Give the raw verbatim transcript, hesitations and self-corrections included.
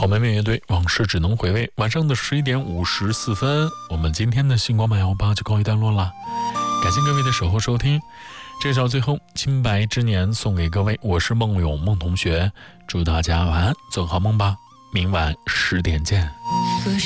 好妹妹乐队，往事只能回味。晚上的十一点五十四分，我们今天的星光慢摇吧就告一段落了。感谢各位的守候收听。这首最后清白之年送给各位，我是梦勇梦同学，祝大家晚安，做个好梦吧。明晚十点见。